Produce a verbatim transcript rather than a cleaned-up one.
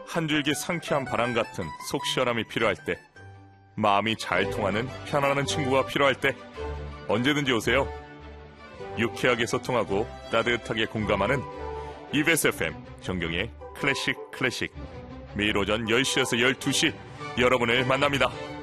한 줄기 상쾌한 바람 같은 속 시원함이 필요할 때, 마음이 잘 통하는 편안한 친구가 필요할 때 언제든지 오세요. 유쾌하게 소통하고 따뜻하게 공감하는 이비에스 에프엠 정경의 클래식 클래식, 매일 오전 열 시에서 열두 시 여러분을 만납니다.